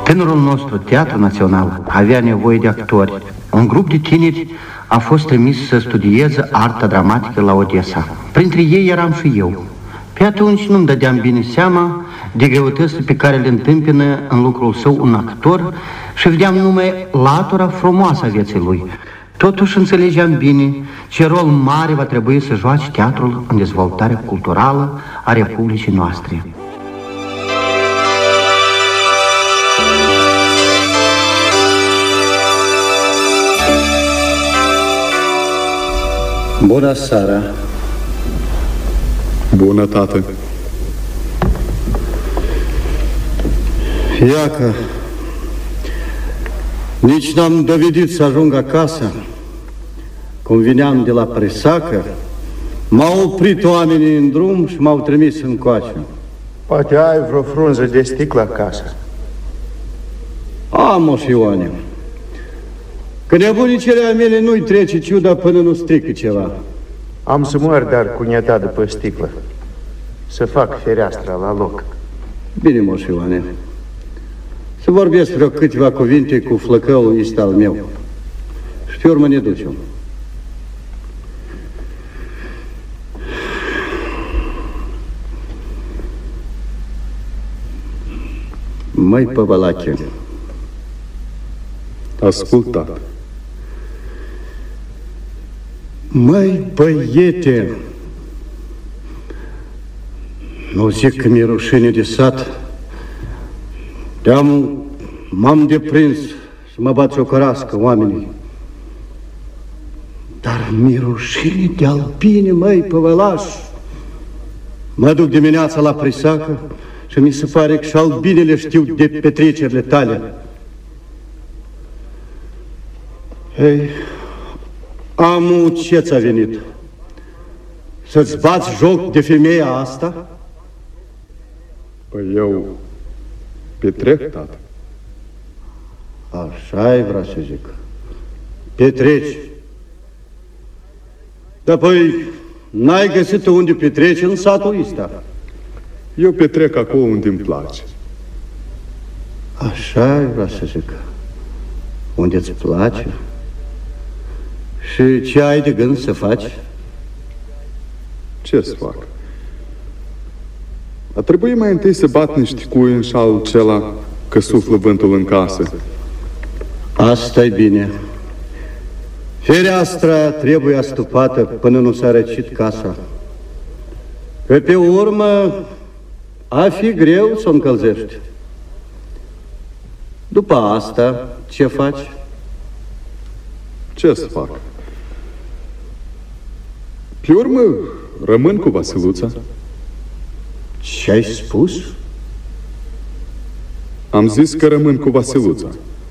Tânărul nostru, Teatru Național, avea nevoie de actori. Un grup de tineri a fost trimis să studieze arta dramatică la Odessa. Printre ei eram și eu. Pe atunci nu-mi dădeam bine seama de greutățile pe care le întâmpină în lucrul său un actor și vedeam numai latura frumoasă a vieții lui. Totuși înțelegeam bine ce rol mare va trebui să joace teatrul în dezvoltarea culturală a Republicii noastre. Bună seara! Bună, tată! Iacă, nici n-am dovedit să ajung acasă. Cum vineam de la presacă, m-au oprit oamenii în drum și m-au trimis încoace. Poate ai vreo frunză de sticlă acasă. Am, moș Ioane. Că nebunicele a mele nu-i trece ciuda până nu strică ceva. Am să mor, dar cu neta după sticlă. Să fac fereastra la loc. Bine, moș Ioane. Să vorbesc vreo câteva cuvinte cu flăcăul ăsta al meu. Și pe urmă ne ducem. Măi, Păvălache. Ascult, tată. Măi, băiete, nu zic că mi-e rușine de sat, m-am deprins să mă bat ciocărască oamenii. Dar mi-e rușine de albine, măi, Păvălaș. Mă duc dimineața la presacă și mi se pare că și albinele știu de petrecerile tale. Ei, amu, ce ți-a venit? Să-ți bați joc de femeia asta? Păi eu petrec, tată. Așa-i vrea să zic. Petreci. Dar păi, n-ai găsit unde petreci în satul ăsta? Eu petrec acolo unde îmi place. Așa-i vrea să zic. Unde-ți place? Și ce ai de gând să faci? Ce să fac? A trebuit mai întâi să bat niște cui în șalul acela că suflă vântul în casă. Asta-i bine. Fereastra trebuie astupată până nu s-a răcit casa. Că pe urmă a fi greu să o încălzești. După asta, ce faci? Ce să fac? Pe urmă, rămân cu Vasiluța. Ce-ai spus? Am zis că rămân cu Vasiluța.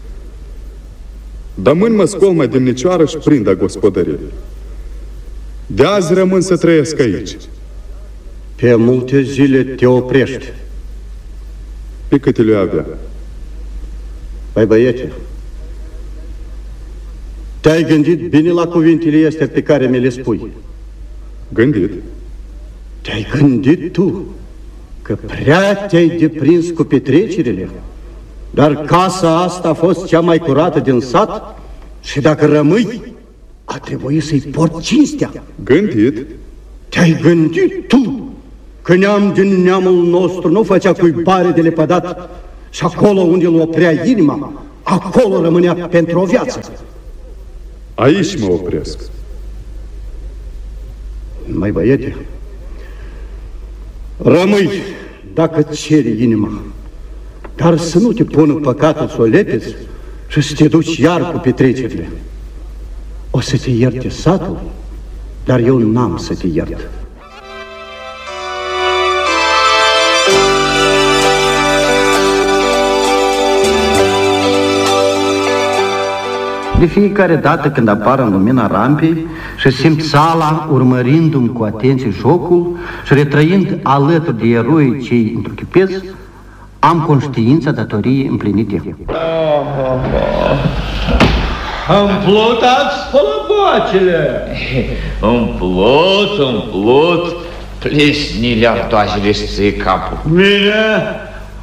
Dar mâini mă scol mai demnicioară și prind a gospodărie. De azi rămân să trăiesc aici. Pe multe zile te oprești. Pe câte le avea? Păi, băiete, te-ai gândit bine la cuvintele astea pe care mi le spui? Gândit? Te-ai gândit tu că prea te-ai deprins cu petrecerile? Dar casa asta a fost cea mai curată din sat și dacă rămâi, a trebuit să-i porți cinstea. Gândit? Te-ai gândit tu că neam din neamul nostru nu făcea cuibare de lepădat și acolo unde îl oprea inima, acolo rămânea pentru o viață. Aici mă opresc. Mai băiete, rămâi dacă-ți cere inima, dar să nu te pună păcatul să o lepeți și să te duci iar cu petrecerile. O să te ierte satul, dar eu n-am să te iert. De fiecare dată când apar în lumina rampei și simt sala urmărindu-mi cu atenție jocul și retrăind alături de eroi cei întruchipez, am conștiința datoriei împlinite. Împlutați spălăboacele! Împlut, plisnile ardoajele să-i capul. Bine,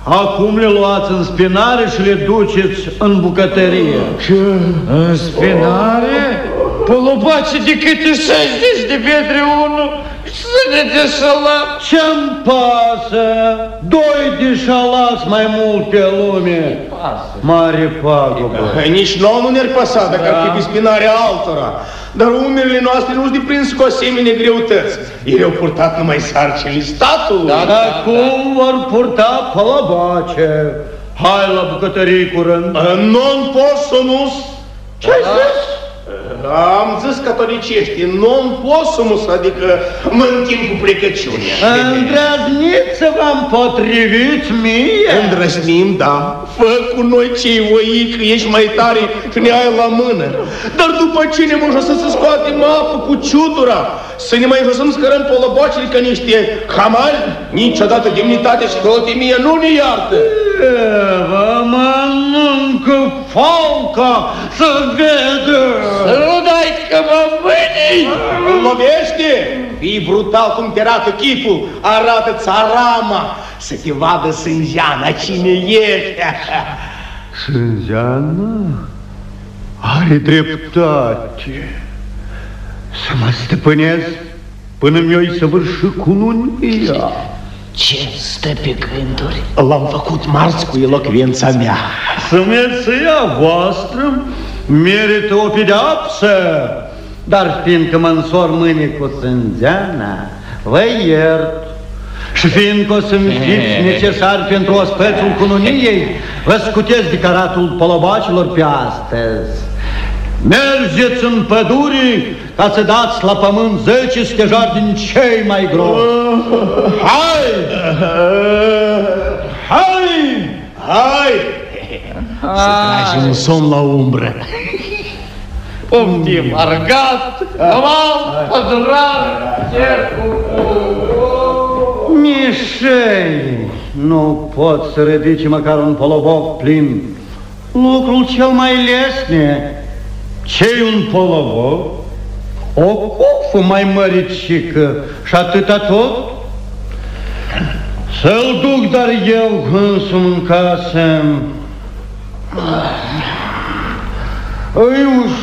Acum le luați în spinare și le duceți în bucătărie. Ce? În spinare? Polobace de câte 60 de metri unul să ne deșalăm. Ce-mi pasă? 2 deșalați mai mult pe lume. Mare pagubă. Nici nouă nu ne-ar păsa dacă ar fi pe spinarea altora. Dar umerile noastre nu-și deprins cu asemenea greutăți. Ei au purtat numai sarcinile statului. Dar cum vor purta pălăbace? Hai la bucătărie curând. Non possumus. Ce-ai zis? Am zis catolicești, non possumus, adică mă întind cu plecăciunea. Îndrăzniți să vă împotriviți mie? Îndrăznim, da. Fă cu noi cei voi că ești mai tare și ne ai la mână. Dar după ce ne mai să scoatem apă cu ciutura, să ne mai josăm scărăm polobocile ca niște hamari, niciodată demnitate și hălătimie nu ne iartă. Vă mănâncă falca să vedă! Să nu dai că mă mâini! Îl lovește? Fii brutal cum te arată chipul, arată țarama, să te vadă Sângeana cine ești. Sângeana are dreptate. Să mă stăpânez până mi-o-i săvârși cununia. Ce stă pe gânduri? L-am făcut marți cu elocvența mea. Sămeția voastră merită o pedeapsă, dar fiindcă mă însor mâine cu Sângeana, vă iert. Și fiindcă o să-mi fiți necesari pentru ospățul cununiei, vă scutesc de caratul polobacilor pe astăzi. Mergeți în pădure ca să dați la pământ 10 stejari din cei mai groși. Hai! Hai! Hai! Să tragi un somn la umbră. Poftim, argat, amal, pădurar, cercul. Mișei, nu pot să ridici măcar un poloboc plin. Lucrul cel mai lesne. Ce-i un poloboc? O cofă mai măricică și atâta tot? Să-l duc dar eu însumi în casă. Îi